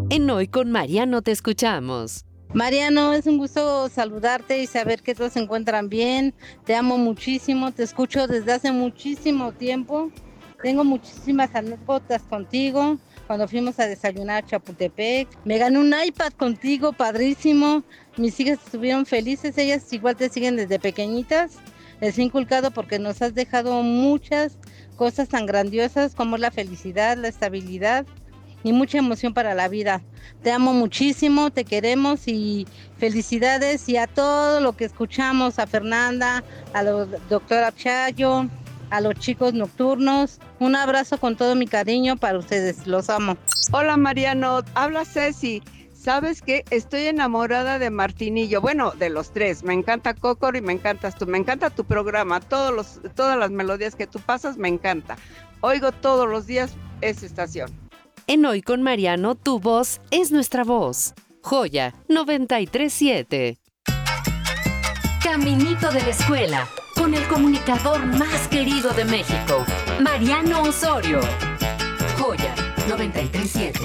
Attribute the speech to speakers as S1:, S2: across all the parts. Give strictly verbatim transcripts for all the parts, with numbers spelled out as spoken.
S1: En Hoy con Mariano te escuchamos.
S2: Mariano, es un gusto saludarte y saber que todos se encuentran bien. Te amo muchísimo, te escucho desde hace muchísimo tiempo. Tengo muchísimas anécdotas contigo. Cuando fuimos a desayunar a Chapultepec, me gané un iPad contigo, padrísimo. Mis hijas estuvieron felices, ellas igual te siguen desde pequeñitas. Les he inculcado porque nos has dejado muchas cosas tan grandiosas como la felicidad, la estabilidad y mucha emoción para la vida. Te amo muchísimo, te queremos y felicidades, y a todo lo que escuchamos, a Fernanda, a la doctora Chayo, a los chicos nocturnos, un abrazo con todo mi cariño para ustedes, los amo.
S3: Hola Mariano, habla Ceci. ¿Sabes qué? Estoy enamorada de Martinillo, bueno, de los tres. Me encanta Cócoro y me encantas tú. Me encanta tu programa, todos los, todas las melodías que tú pasas, me encanta. Oigo todos los días esa estación.
S1: En Hoy con Mariano, tu voz es nuestra voz. Joya noventa y tres siete. Caminito de la escuela, con el comunicador más querido de México, Mariano Osorio. Joya noventa y tres siete.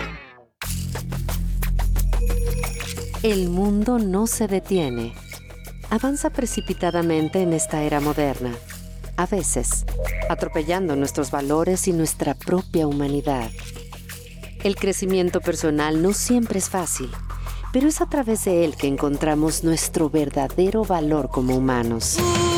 S1: El mundo no se detiene. Avanza precipitadamente en esta era moderna. A veces, atropellando nuestros valores y nuestra propia humanidad. El crecimiento personal no siempre es fácil, pero es a través de él que encontramos nuestro verdadero valor como humanos.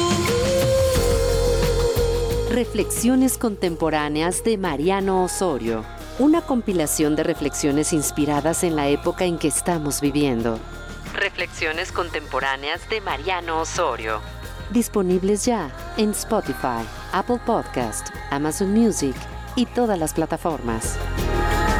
S1: Reflexiones contemporáneas de Mariano Osorio. Una compilación de reflexiones inspiradas en la época en que estamos viviendo. Reflexiones contemporáneas de Mariano Osorio. Disponibles ya en Spotify, Apple Podcast, Amazon Music y todas las plataformas.